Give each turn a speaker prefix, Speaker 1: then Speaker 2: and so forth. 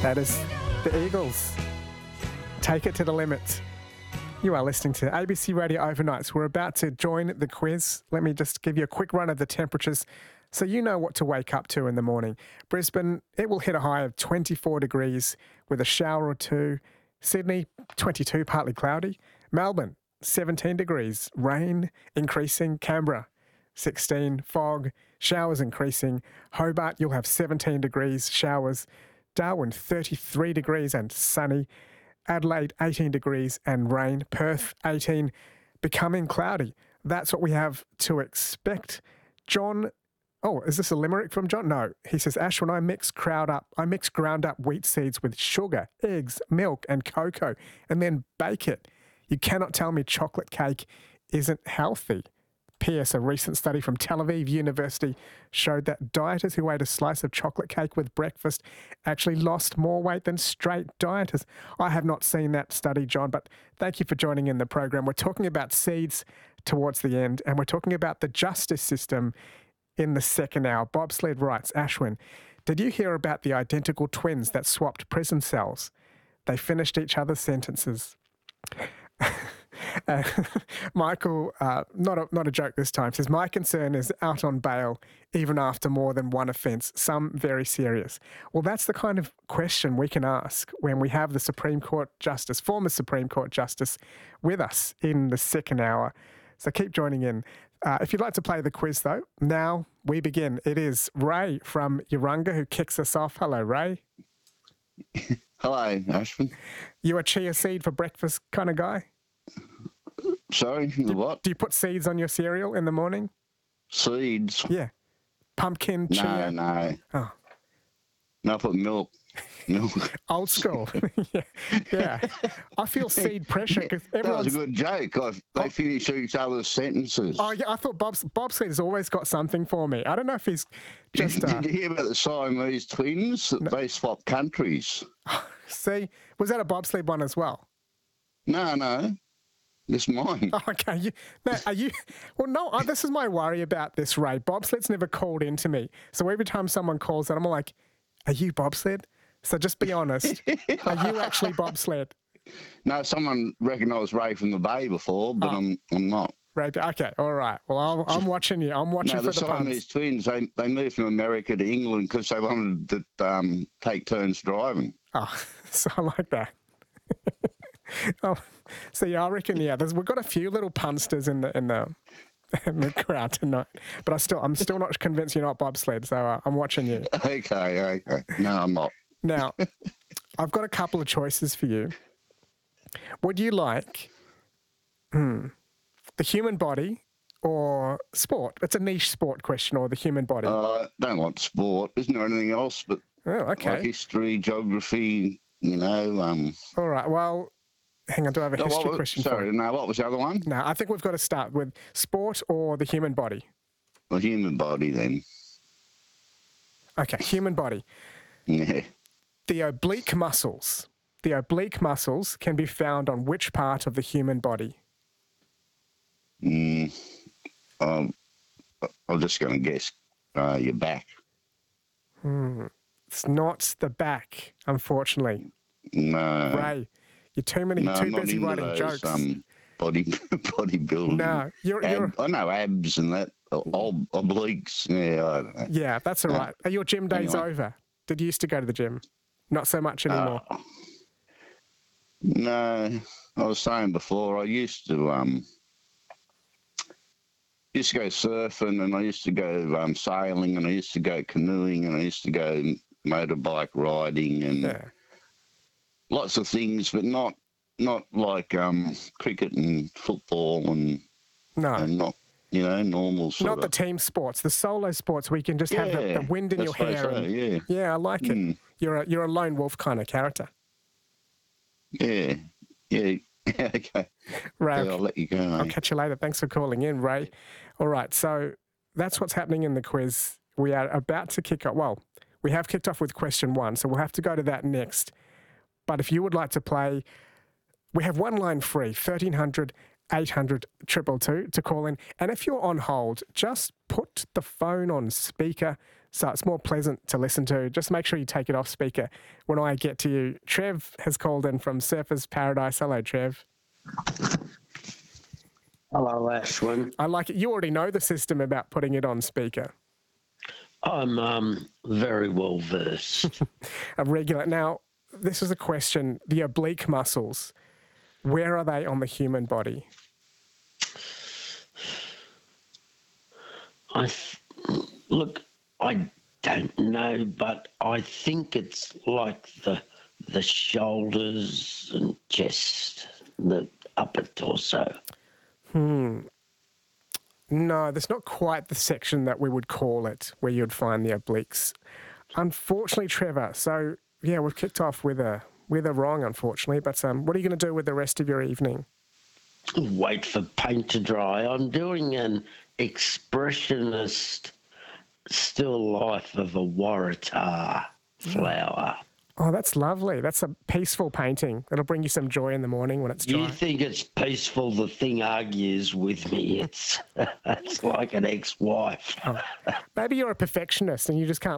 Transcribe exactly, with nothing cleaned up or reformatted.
Speaker 1: That is the Eagles. Take it to the limit. You are listening to A B C Radio Overnights. We're about to join the quiz. Let me just give you a quick run of the temperatures so you know what to wake up to in the morning. Brisbane, it will hit a high of twenty-four degrees with a shower or two. Sydney, twenty-two, partly cloudy. Melbourne, seventeen degrees, rain increasing. Canberra, sixteen, fog, showers increasing. Hobart, you'll have seventeen degrees, showers. Darwin, thirty-three degrees and sunny. Adelaide, eighteen degrees and rain. Perth, eighteen, becoming cloudy. That's what we have to expect. John, oh, is this a limerick from John? No. He says, Ash, when I mix crowd up, I mix ground up wheat seeds with sugar, eggs, milk and cocoa and then bake it. You cannot tell me chocolate cake isn't healthy. P S. A recent study from Tel Aviv University showed that dieters who ate a slice of chocolate cake with breakfast actually lost more weight than straight dieters. I have not seen that study, John, but thank you for joining in the program. We're talking about seeds towards the end, and we're talking about the justice system in the second hour. Bobsled writes, Ashwin, did you hear about the identical twins that swapped prison cells? They finished each other's sentences. Uh, Michael, uh, not a, not a joke this time, says, my concern is out on bail even after more than one offence, some very serious. Well, that's the kind of question we can ask when we have the Supreme Court Justice, former Supreme Court Justice, with us in the second hour. So keep joining in. Uh, if you'd like to play the quiz, though, now we begin. It is Ray from Urunga who kicks us off. Hello, Ray.
Speaker 2: Hello, Ashwin.
Speaker 1: You a chia seed for breakfast kind of guy?
Speaker 2: Sorry, the
Speaker 1: do,
Speaker 2: what?
Speaker 1: Do you put seeds on your cereal in the morning?
Speaker 2: Seeds?
Speaker 1: Yeah. Pumpkin,
Speaker 2: No,
Speaker 1: chia?
Speaker 2: no.
Speaker 1: Oh.
Speaker 2: No, I put milk. Milk.
Speaker 1: Old school. yeah. yeah. I feel seed pressure because
Speaker 2: That was
Speaker 1: everyone's...
Speaker 2: a good joke. I, they
Speaker 1: Oh.
Speaker 2: finish each other's sentences.
Speaker 1: Oh, yeah, I thought Bob's, Bobsled has always got something for me. I don't know if he's just... Uh...
Speaker 2: Did you hear about the Siamese twins?
Speaker 1: No.
Speaker 2: They swapped countries.
Speaker 1: See, was that a bobsled one as well?
Speaker 2: No, no. It's mine.
Speaker 1: Oh, okay. You, no, are you? Well, no. I, this is my worry about this, Ray. Bobsled's never called in to me, so every time someone calls in, I'm like, "Are you bobsled?" So just be honest. Are you actually bobsled?
Speaker 2: No, someone recognised Ray from the Bay before, but
Speaker 1: Oh.
Speaker 2: I'm I'm not.
Speaker 1: Ray, okay, all right. Well, I'm, I'm watching you. I'm watching
Speaker 2: No,
Speaker 1: for
Speaker 2: the
Speaker 1: the puns.
Speaker 2: Siamese twins, they, they moved from America to England because they wanted to um, take turns driving.
Speaker 1: Oh, so I like that. oh, so yeah, I reckon yeah. There's, we've got a few little punsters in the in the in the crowd tonight, but I still I'm still not convinced you're not bobsled. So uh, I'm watching you.
Speaker 2: Okay, okay. No, I'm not.
Speaker 1: Now, I've got a couple of choices for you. Would you like hmm, the human body or sport? It's a niche sport question, or the human body.
Speaker 2: Uh, don't want sport. Isn't there anything else but
Speaker 1: oh, okay.
Speaker 2: like history, geography, you know? Um,
Speaker 1: All right. Well, hang on. Do I have a
Speaker 2: no,
Speaker 1: history
Speaker 2: what was-
Speaker 1: question for
Speaker 2: Sorry,
Speaker 1: you?
Speaker 2: no, what was the other one?
Speaker 1: No, I think we've got to start with sport or the human body.
Speaker 2: The human body then.
Speaker 1: Okay, human body.
Speaker 2: Yeah.
Speaker 1: The oblique muscles. The oblique muscles can be found on which part of the human body?
Speaker 2: Mm, um, I'm just going to guess uh, your back.
Speaker 1: Hmm. It's not the back, unfortunately.
Speaker 2: No.
Speaker 1: Ray, you're too many,
Speaker 2: no,
Speaker 1: too
Speaker 2: I'm not
Speaker 1: busy
Speaker 2: into
Speaker 1: writing
Speaker 2: those,
Speaker 1: jokes.
Speaker 2: Um, body bodybuilding.
Speaker 1: No, you're,
Speaker 2: Ab-
Speaker 1: you're
Speaker 2: I know abs and that. Ob- obliques. Yeah, I don't know.
Speaker 1: yeah, that's all
Speaker 2: No.
Speaker 1: right. Are your gym days
Speaker 2: Anyway.
Speaker 1: over? Did you used to go to the gym? Not so much anymore.
Speaker 2: Uh, no, I was saying before, I used to um used to go surfing, and I used to go um, sailing, and I used to go canoeing, and I used to go motorbike riding, and
Speaker 1: yeah.
Speaker 2: lots of things, but not not like um cricket and football, and
Speaker 1: No,
Speaker 2: and not you know normal sort
Speaker 1: not the
Speaker 2: of.
Speaker 1: team sports, the solo sports where you can just have the,
Speaker 2: Yeah,
Speaker 1: the wind in
Speaker 2: I
Speaker 1: your
Speaker 2: suppose
Speaker 1: hair.
Speaker 2: so,
Speaker 1: and,
Speaker 2: yeah.
Speaker 1: yeah, I like it.
Speaker 2: Mm.
Speaker 1: You're a you're a lone wolf kind of character.
Speaker 2: Yeah, yeah. Okay.
Speaker 1: Ray,
Speaker 2: Yeah, I'll let you go.
Speaker 1: I'll
Speaker 2: mate.
Speaker 1: catch you later. Thanks for calling in, Ray. All right, so that's what's happening in the quiz. We are about to kick off. Well, we have kicked off with question one, so we'll have to go to that next. But if you would like to play, we have one line free, thirteen hundred, eight hundred, two two two to call in. And if you're on hold, just put the phone on speaker so it's more pleasant to listen to. Just make sure you take it off speaker when I get to you. Trev has called in from Surfers Paradise. Hello, Trev.
Speaker 3: Hello, Ashwin.
Speaker 1: I like it. You already know the system about putting it on speaker.
Speaker 3: I'm um, very well versed.
Speaker 1: A regular. Now, this is a question. The oblique muscles, where are they on the human body?
Speaker 3: I th- look, I don't know, but I think it's like the the shoulders and chest, the upper torso.
Speaker 1: Hmm. No, that's not quite the section that we would call it, where you'd find the obliques. Unfortunately, Trevor. So yeah, we've kicked off with a with a wrong, unfortunately. But um, what are you going to do with the rest of your evening?
Speaker 3: Wait for paint to dry. I'm doing an expressionist still life of a waratah flower.
Speaker 1: Oh, that's lovely. That's a peaceful painting. It'll bring you some joy in the morning when it's dry.
Speaker 3: You think it's peaceful? The thing argues with me. It's it's like an ex-wife.
Speaker 1: Oh. Maybe you're a perfectionist and you just can't